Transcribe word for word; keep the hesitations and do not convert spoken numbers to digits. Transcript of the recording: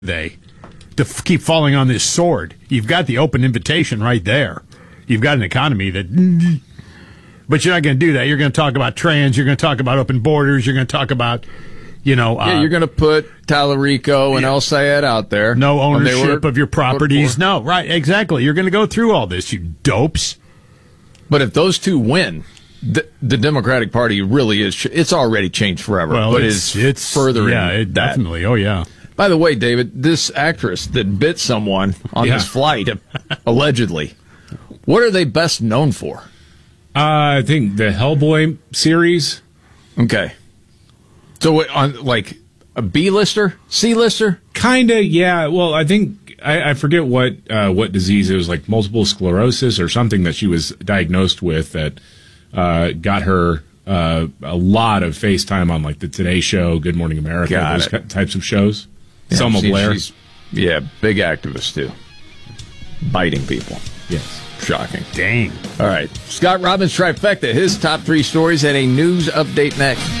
they to f- keep falling on this sword? You've got the open invitation right there. You've got an economy that, but you're not going to do that. You're going to talk about trans. You're going to talk about open borders. You're going to talk about, you know, yeah, uh, you're going to put Tallarico and yeah. El Sayed out there. No ownership were, of your properties. No, right, exactly. You're going to go through all this, you dopes. But if those two win, the, the Democratic Party really is. It's already changed forever. Well, but it's it's, it's furthering. Yeah, it that. definitely. Oh, yeah. By the way, David, this actress that bit someone on Yeah. this flight, allegedly, what are they best known for? Uh, I think the Hellboy series. Okay. So, what, on like a B-lister? C-lister? Kinda, yeah. Well, I think I, I forget what uh, what disease it was, like multiple sclerosis or something that she was diagnosed with that uh, got her uh, a lot of FaceTime on like the Today Show, Good Morning America, Got those it. types of shows. Yeah, Selma she- Blair. she's- yeah, big activist, too. Biting people. Yes. Shocking. Dang. All right. Scott Robbins Trifecta, his top three stories, and a news update next.